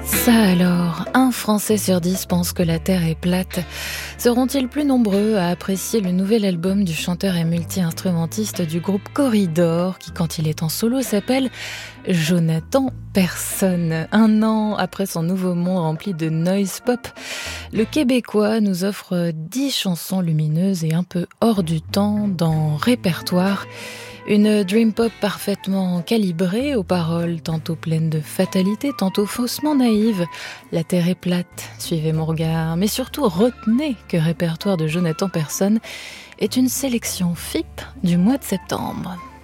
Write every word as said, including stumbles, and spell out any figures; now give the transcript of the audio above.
Ça alors, un Français sur dix pense que la Terre est plate. Seront-ils plus nombreux à apprécier le nouvel album du chanteur et multi-instrumentiste du groupe Corridor, qui quand il est en solo s'appelle Jonathan Persson. Un an après son nouveau monde rempli de noise pop, le Québécois nous offre dix chansons lumineuses et un peu hors du temps dans Répertoire. Une dream pop parfaitement calibrée, aux paroles tantôt pleines de fatalité, tantôt faussement naïves. La terre est plate, suivez mon regard, mais surtout retenez que Répertoire de Jonathan Persson est une sélection F I P du mois de septembre.